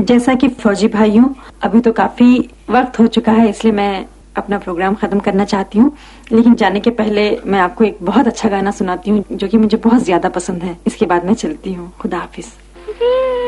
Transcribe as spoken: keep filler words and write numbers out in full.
जैसा कि फौजी भाइयों, अभी तो काफी वक्त हो चुका है, इसलिए मैं अपना प्रोग्राम खत्म करना चाहती हूँ। लेकिन जाने के पहले मैं आपको एक बहुत अच्छा गाना सुनाती हूँ जो कि मुझे बहुत ज्यादा पसंद है। इसके बाद मैं चलती हूँ। खुदा हाफिज।